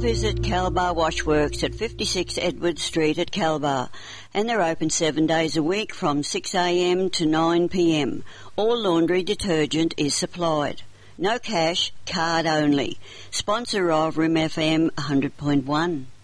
visit Calabar Washworks at 56 Edward Street at Calabar, and they're open 7 days a week from 6 a.m. to 9 p.m. All laundry detergent is supplied. No cash, card only. Sponsor of Rim FM 100.1.